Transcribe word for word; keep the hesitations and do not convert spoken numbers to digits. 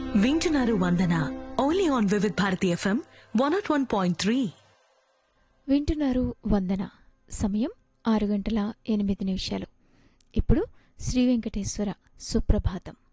వింటున్నారు వందన only on Vividh Bharati FM one not one point three. వింటున్నారు వందన. సమయం ఆరు గంటల ఎనిమిది నిమిషాలు. ఇప్పుడు శ్రీ వెంకటేశ్వర సుప్రభాతం.